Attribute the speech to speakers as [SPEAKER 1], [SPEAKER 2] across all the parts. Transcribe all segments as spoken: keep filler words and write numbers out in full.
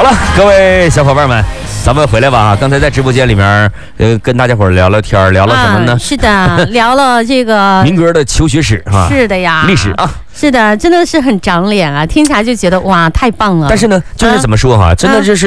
[SPEAKER 1] 了，各位小伙伴们，咱们回来吧。刚才在直播间里面，呃，跟大家伙聊聊天，聊了什么呢？
[SPEAKER 2] 啊、是的，聊了这个
[SPEAKER 1] 民歌的求学史啊，
[SPEAKER 2] 是的呀，
[SPEAKER 1] 历史啊。
[SPEAKER 2] 是的，真的是很长脸啊，听起来就觉得哇，太棒了。
[SPEAKER 1] 但是呢，就是怎么说哈、啊，真的就是、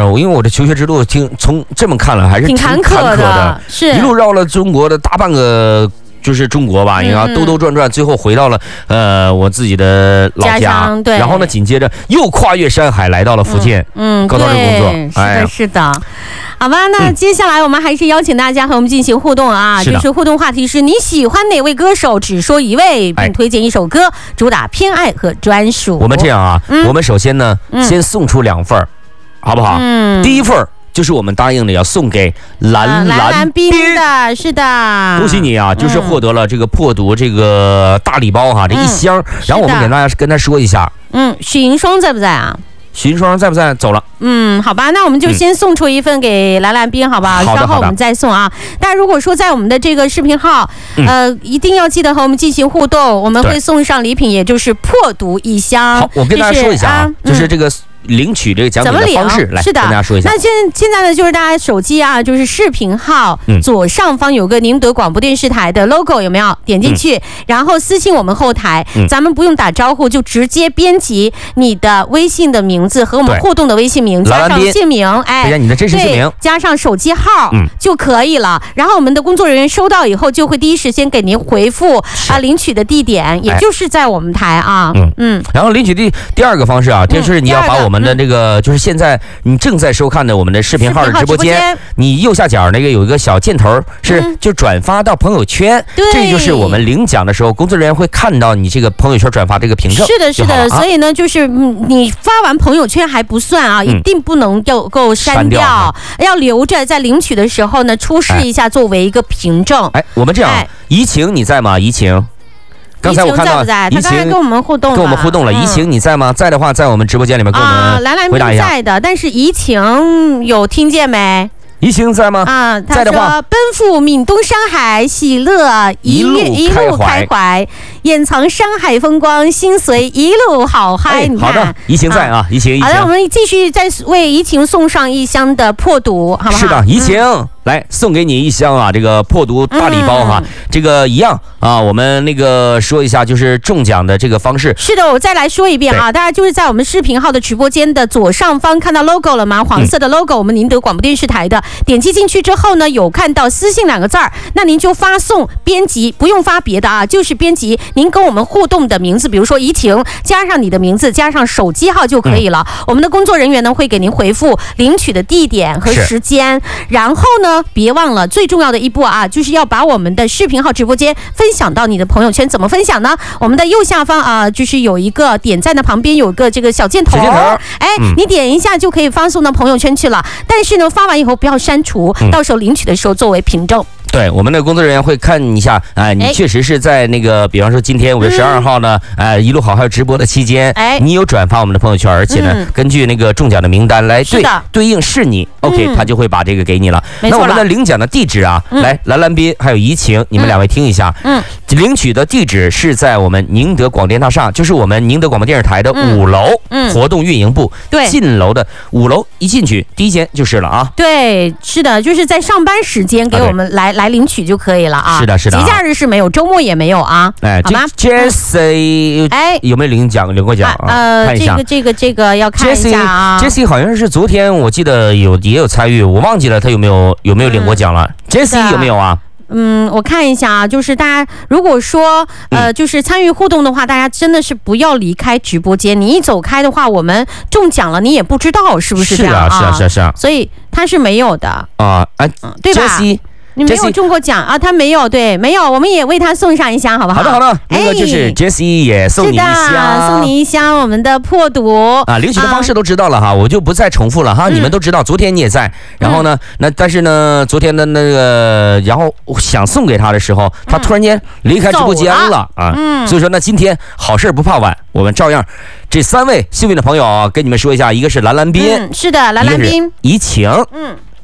[SPEAKER 1] 嗯、因为我的求学之路，听从这么看了还是挺坎坷的，
[SPEAKER 2] 是
[SPEAKER 1] 一路绕了中国的大半个。就是中国吧，你看兜兜转转，最后回到了呃我自己的老 家,
[SPEAKER 2] 家对，
[SPEAKER 1] 然后呢，紧接着又跨越山海来到了福建，
[SPEAKER 2] 嗯，
[SPEAKER 1] 高道市工作。
[SPEAKER 2] 是的，哎、是的。好吧，那接下来我们还是邀请大家和我们进行互动啊，
[SPEAKER 1] 是
[SPEAKER 2] 就是互动话题是你喜欢哪位歌手，只说一位，并推荐一首歌，主打偏爱和专属。
[SPEAKER 1] 我们这样啊，
[SPEAKER 2] 嗯、
[SPEAKER 1] 我们首先呢、嗯，先送出两份，好不好？
[SPEAKER 2] 嗯，
[SPEAKER 1] 第一份。就是我们答应的要送给蓝蓝
[SPEAKER 2] 彬的，是的，
[SPEAKER 1] 恭喜你啊！就是获得了这个破毒这个大礼包哈，这一箱。然后我们给大家跟他说一下，
[SPEAKER 2] 嗯，许银霜在不在啊？
[SPEAKER 1] 许银霜在不在？走了。
[SPEAKER 2] 嗯，好吧，那我们就先送出一份给蓝蓝彬，好吧？稍后我们再送啊。但如果说在我们的这个视频号，呃，一定要记得和我们进行互动，我们会送上礼品，也就是破毒一箱。
[SPEAKER 1] 好，我跟大家说一下啊，就是这个。领取这个奖品的方式，来
[SPEAKER 2] 是的，
[SPEAKER 1] 跟大家说一下。
[SPEAKER 2] 那现现在呢，就是大家手机啊，就是视频号、嗯、左上方有个宁德广播电视台的 logo， 有没有？点进去，嗯、然后私信我们后台、嗯，咱们不用打招呼，就直接编辑你的微信的名字和我们互动的微信名，加上姓名，哎，
[SPEAKER 1] 你的真实姓名，
[SPEAKER 2] 加上手机号、嗯、就可以了。然后我们的工作人员收到以后，就会第一时间给您回复啊，领取的地点，也就是在我们台啊，
[SPEAKER 1] 嗯嗯。然后领取第第二个方式啊，就是你要把我们的这个、嗯、就是现在你正在收看的我们的视频号的直播间，你右下角那个有一个小箭头，是就转发到朋友圈，
[SPEAKER 2] 对、嗯，
[SPEAKER 1] 这就是我们领奖的时候，工作人员会看到你这个朋友圈转发这个凭证。
[SPEAKER 2] 是的，是的，
[SPEAKER 1] 啊、
[SPEAKER 2] 所以呢，就是你发完朋友圈还不算啊，嗯、一定不能够够删掉，
[SPEAKER 1] 掉
[SPEAKER 2] 要留着在领取的时候呢出示一下，作为一个凭证。
[SPEAKER 1] 哎，我们这样，怡晴你在吗？怡晴。刚才我看到
[SPEAKER 2] 怡晴跟我们互动了，
[SPEAKER 1] 跟我们互动了。怡晴你在吗？在的话，在我们直播间里面跟我们回答一下。
[SPEAKER 2] 啊，蓝蓝彬在的，但是怡晴有听见没？
[SPEAKER 1] 怡晴在吗？
[SPEAKER 2] 啊，
[SPEAKER 1] 在的话，
[SPEAKER 2] 奔赴闽东山海，喜乐一路一路开怀，掩藏山海风光，心随一路好嗨。你
[SPEAKER 1] 看，好的，怡晴在啊，怡晴，怡晴。
[SPEAKER 2] 好的，我们继续再为怡晴送上一箱的破毒，好不好？
[SPEAKER 1] 是的，怡晴。嗯来送给你一箱啊，这个破毒大礼包哈、啊嗯，这个一样啊，我们那个说一下，就是中奖的这个方式。
[SPEAKER 2] 是的，我再来说一遍啊，大家就是在我们视频号的直播间的左上方看到 logo 了吗？黄色的 logo，、嗯、我们宁德广播电视台的，点击进去之后呢，有看到私信两个字儿，那您就发送编辑，不用发别的啊，就是编辑您跟我们互动的名字，比如说怡晴，加上你的名字，加上手机号就可以了。嗯、我们的工作人员呢会给您回复领取的地点和时间，然后呢。别忘了最重要的一步啊，就是要把我们的视频号直播间分享到你的朋友圈。怎么分享呢？我们的右下方啊，就是有一个点赞的旁边有一个这个小箭头，哎、嗯，你点一下就可以发送到朋友圈去了。但是呢，发完以后不要删除，嗯、到时候领取的时候作为凭证。
[SPEAKER 1] 对，我们的工作人员会看一下，哎，你确实是在那个，比方说今天五月十二号呢，哎、嗯，一路好还有直播的期间，哎，你有转发我们的朋友圈，而且呢，嗯、根据那个中奖的名单来对对应是你 ，OK，、嗯、他就会把这个给你了。那我们的领奖的地址啊，嗯、来，蓝蓝彬还有怡晴，你们两位听一下，嗯，领取的地址是在我们宁德广电大厦，就是我们宁德广播电视台的五楼，嗯，活动运营部，对，进楼的五楼一进去第一间就是了啊。
[SPEAKER 2] 对，是的，就是在上班时间给我们来。来领取就可以了啊！
[SPEAKER 1] 是的，是的、啊，
[SPEAKER 2] 节假日是没有，周末也没有啊。
[SPEAKER 1] 哎，
[SPEAKER 2] 好吗
[SPEAKER 1] ？Jessie， 哎，有没有领奖？领过奖啊？
[SPEAKER 2] 呃，
[SPEAKER 1] 看一下
[SPEAKER 2] 这个这个这个要看一下啊。
[SPEAKER 1] Jessie 好像是昨天我记得有也有参与，我忘记了他有没有有没有领过奖了。嗯、Jessie 有没有啊？
[SPEAKER 2] 嗯，我看一下啊，就是大家如果说呃，就是参与互动的话，大家真的是不要离开直播间。你一走开的话，我们中奖了，你也不知道是不是这样啊？
[SPEAKER 1] 是啊，是啊，是啊，是啊。
[SPEAKER 2] 所以他是没有的
[SPEAKER 1] 啊，哎、
[SPEAKER 2] 嗯，对吧？
[SPEAKER 1] Jessie
[SPEAKER 2] 你没有中过奖啊？他没有，对，没有，我们也为他送上一箱，好不好？
[SPEAKER 1] 好的，好的，那个就是 Jessie 也送你一箱，
[SPEAKER 2] 送你一箱我们的破毒
[SPEAKER 1] 啊。领取的方式都知道了哈，啊、我就不再重复了哈、嗯，你们都知道。昨天你也在，然后呢，嗯、那但是呢，昨天的那个，然后想送给他的时候，他突然间离开直播间了、嗯、啊。嗯，所以说呢，今天好事不怕晚，我们照样。这三位幸运的朋友啊，跟你们说一下，一个是蓝蓝彬、
[SPEAKER 2] 嗯，是的，蓝蓝彬，
[SPEAKER 1] 怡晴，
[SPEAKER 2] 嗯。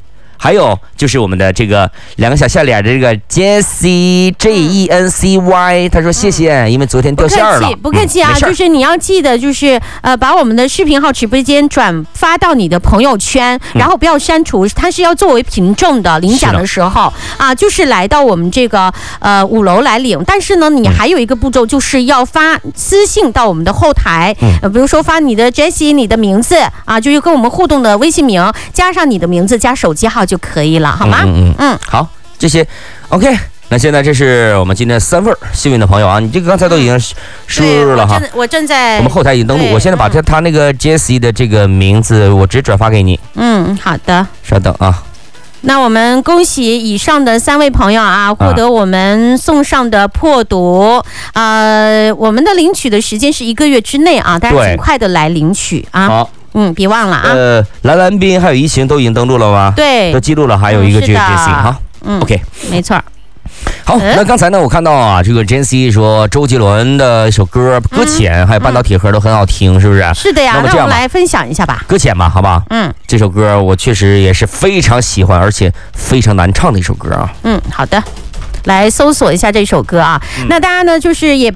[SPEAKER 1] 还有就是我们的这个两个小笑脸的这个 Jesse J E N C Y， 他说谢谢，嗯、因为昨天掉线了。
[SPEAKER 2] 不客气，不客气啊，嗯、就是你要记得，就是呃，把我们的视频号直播间转发到你的朋友圈，嗯、然后不要删除，它是要作为凭证的。领奖的时候啊，就是来到我们这个呃五楼来领，但是呢，你还有一个步骤，就是要发私信到我们的后台，嗯、呃，比如说发你的 Jessie 你的名字啊，就是跟我们互动的微信名，加上你的名字加手机号就可以了，好吗？
[SPEAKER 1] 嗯嗯嗯，好，这些 OK。那现在这是我们今天三份幸运的朋友啊，你这个刚才都已经输入了哈，
[SPEAKER 2] 我正在
[SPEAKER 1] 我们后台已经登录，我现在把他他那个 Jessie 的这个名字我直接转发给你。
[SPEAKER 2] 嗯，好的，
[SPEAKER 1] 稍等啊。
[SPEAKER 2] 那我们恭喜以上的三位朋友啊，获得我们送上的破毒。呃，我们的领取的时间是一个月之内啊，大家尽快的来领取啊。
[SPEAKER 1] 好，
[SPEAKER 2] 嗯，别忘了啊。
[SPEAKER 1] 呃，蓝蓝斌还有怡晴都已经登录了吗？
[SPEAKER 2] 对，
[SPEAKER 1] 都记录了，还有一个这个 Jessie 哈。
[SPEAKER 2] 嗯
[SPEAKER 1] ，OK，
[SPEAKER 2] 没错。
[SPEAKER 1] 好，那刚才呢，我看到啊，这个 Jessie 说周杰伦的一首歌《搁浅》还有半岛铁盒都很好听，是不是？
[SPEAKER 2] 是的呀，
[SPEAKER 1] 那么这样
[SPEAKER 2] 我们来分享一下吧。
[SPEAKER 1] 搁浅吧，好吧？
[SPEAKER 2] 嗯，
[SPEAKER 1] 这首歌我确实也是非常喜欢，而且非常难唱的一首歌啊。
[SPEAKER 2] 嗯，好的，来搜索一下这首歌啊。嗯、那大家呢，就是也。